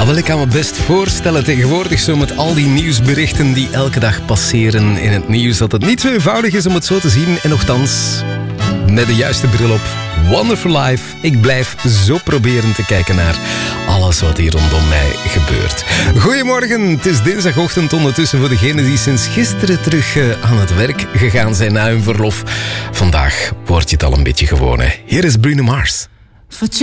Wel, ik kan me best voorstellen tegenwoordig zo met al die nieuwsberichten die elke dag passeren in het nieuws, dat het niet zo eenvoudig is om het zo te zien. En nochtans, met de juiste bril op, Wonderful Life. Ik blijf zo proberen te kijken naar alles wat hier rondom mij gebeurt. Goedemorgen, het is dinsdagochtend ondertussen voor degenen die sinds gisteren terug aan het werk gegaan zijn na hun verlof. Vandaag wordt je het al een beetje gewoon, hè. Hier is Bruno Mars.